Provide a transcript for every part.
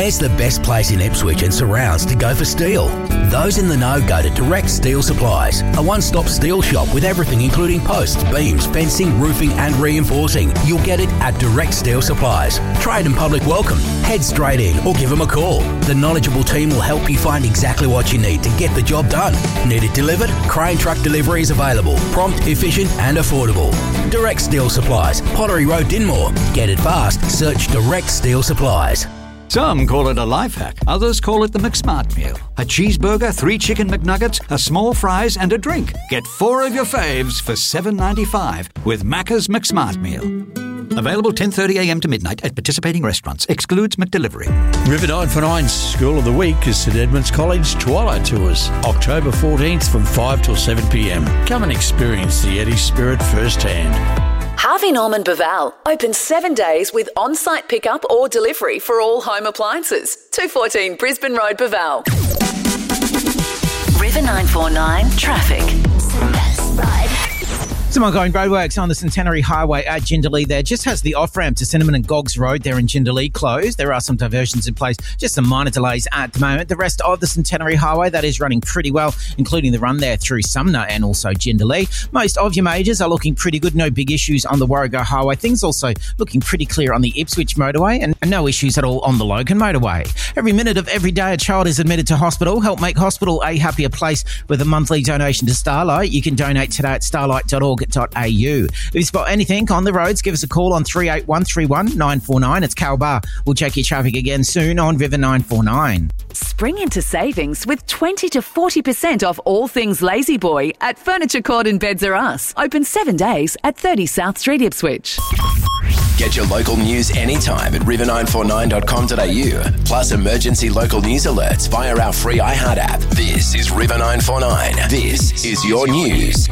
Where's the best place in Ipswich and surrounds to go for steel? Those in the know go to Direct Steel Supplies, a one-stop steel shop with everything including posts, beams, fencing, roofing and reinforcing. You'll get it at Direct Steel Supplies. Trade and public welcome. Head straight in or give them a call. The knowledgeable team will help you find exactly what you need to get the job done. Need it delivered? Crane truck delivery is available. Prompt, efficient and affordable. Direct Steel Supplies, Pottery Road, Dinmore. Get it fast. Search Direct Steel Supplies. Some call it a life hack, others call it the McSmart meal. A cheeseburger, 3 chicken McNuggets, a small fries and a drink. Get 4 of your faves for $7.95 with Macca's McSmart meal. Available 10:30am to midnight at participating restaurants. Excludes McDelivery. River 949's School of the Week is St Edmunds College Twilight Tours, October 14th from 5 till 7pm. Come and experience the Eddie spirit firsthand. Harvey Norman Baval, open 7 days with on-site pickup or delivery for all home appliances. 214 Brisbane Road, Baval. River 949 traffic. Some ongoing roadworks on the Centenary Highway at Jindalee there. Just has the off-ramp to Cinnamon and Goggs Road there in Jindalee closed. There are some diversions in place, just some minor delays at the moment. The rest of the Centenary Highway, that is running pretty well, including the run there through Sumner and also Jindalee. Most of your majors are looking pretty good. No big issues on the Warrego Highway. Things also looking pretty clear on the Ipswich motorway and no issues at all on the Logan motorway. Every minute of every day a child is admitted to hospital. Help make hospital a happier place with a monthly donation to Starlight. You can donate today at starlight.org.au. If you spot anything on the roads, give us a call on 38131 949. It's Carol Barr. We'll check your traffic again soon on River 949. Spring into savings with 20 to 40% off all things Lazy Boy at Furniture Court and Beds Are Us. Open 7 days at 30 South Street, Ipswich. Get your local news anytime at river949.com.au. Plus emergency local news alerts via our free iHeart app. This is River 949. This is your news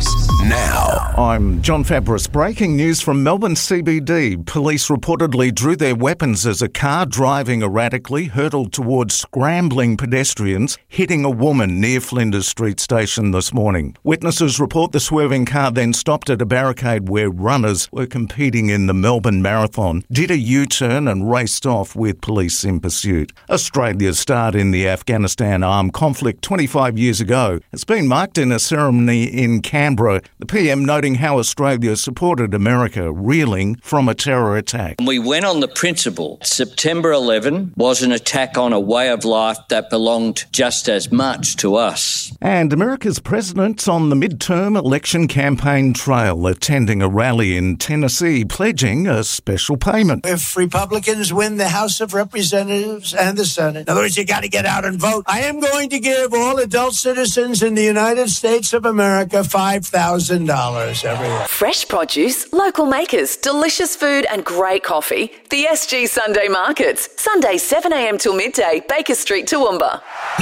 now. I'm John Fabris. Breaking news from Melbourne CBD. Police reportedly drew their weapons as a car driving erratically hurtled towards scrambling pedestrians, hitting a woman near Flinders Street Station this morning. Witnesses report the swerving car then stopped at a barricade where runners were competing in the Melbourne Marathon, did a U-turn and raced off with police in pursuit. Australia's start in the Afghanistan armed conflict 25 years ago has been marked in a ceremony in Canberra. The PM noting how Australia supported America reeling from a terror attack. We went on the principle September 11 was an attack on a way of life that belonged just as much to us. And America's president's on the midterm election campaign trail, attending a rally in Tennessee, pledging a special payment. If Republicans win the House of Representatives and the Senate, in other words, you got to get out and vote. I am going to give all adult citizens in the United States of America $5,000 every year. Fresh produce, local makers, delicious food and great coffee. The SG Sunday Markets. Sunday 7am till midday, Baker Street, Toowoomba.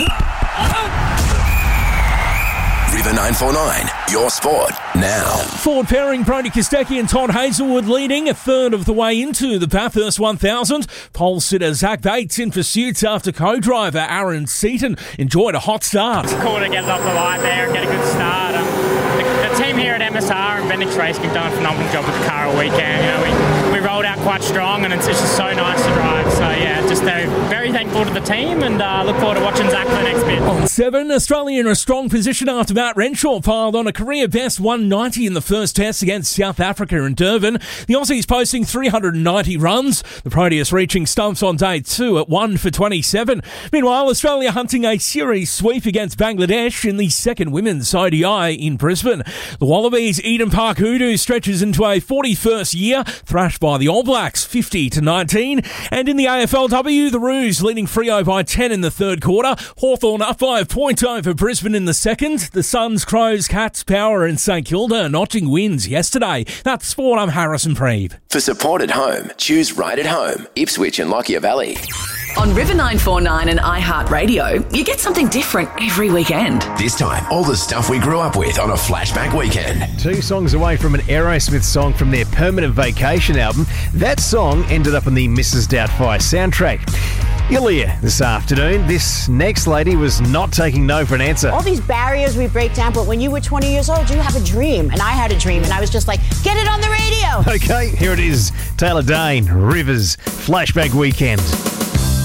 River 949, your sport now. Forward pairing Brodie Kostecki and Todd Hazelwood leading a third of the way into the Bathurst 1000. Pole sitter Zach Bates in pursuit after co-driver Aaron Seaton enjoyed a hot start. It's cool to get off the line there and get a good start. The team here at MSR and Bendix Racing have done a phenomenal job with the car all weekend. You know, we rolled out quite strong and it's just so nice to drive. So yeah, just very thankful to the team and look forward to watching Zach for the next bit. On 7, Australia in a strong position after Matt Renshaw piled on a career-best 190 in the first test against South Africa in Durban. The Aussies posting 390 runs. The Proteus reaching stumps on day 2 at 1 for 27. Meanwhile, Australia hunting a series sweep against Bangladesh in the second women's ODI in Brisbane. The Wallabies' Eden Park Hoodoo stretches into a 41st year, thrashed by the All Blacks 50-19. And in the AFLW, the Roos leading Freo by 10 in the third quarter. Hawthorn up by a point over Brisbane in the second. The Suns, Crows, Cats, Power and St Kilda notching wins yesterday. That's sport. I'm Harrison Preeve. For support at home, choose Right at Home, Ipswich and Lockyer Valley. On River 949 and iHeartRadio, you get something different every weekend. This time, all the stuff we grew up with on a flashback weekend. 2 songs away from an Aerosmith song from their Permanent Vacation album. That song ended up on the Mrs. Doubtfire soundtrack. Ilya this afternoon. This next lady was not taking no for an answer. All these barriers we break down, but when you were 20 years old, you have a dream. And I had a dream, and I was just like, get it on the radio. Okay, here it is. Taylor Dane, Rivers, Flashback Weekend.